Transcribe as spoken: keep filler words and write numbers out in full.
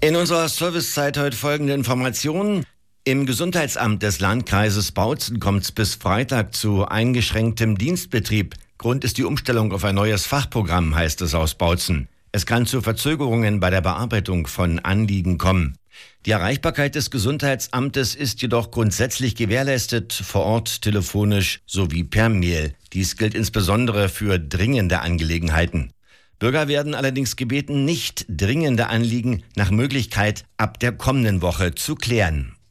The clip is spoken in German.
In unserer Servicezeit heute folgende Informationen. Im Gesundheitsamt des Landkreises Bautzen kommt es bis Freitag zu eingeschränktem Dienstbetrieb. Grund ist die Umstellung auf ein neues Fachprogramm, heißt es aus Bautzen. Es kann zu Verzögerungen bei der Bearbeitung von Anliegen kommen. Die Erreichbarkeit des Gesundheitsamtes ist jedoch grundsätzlich gewährleistet, vor Ort, telefonisch sowie per Mail. Dies gilt insbesondere für dringende Angelegenheiten. Bürger werden allerdings gebeten, nicht dringende Anliegen nach Möglichkeit ab der kommenden Woche zu klären.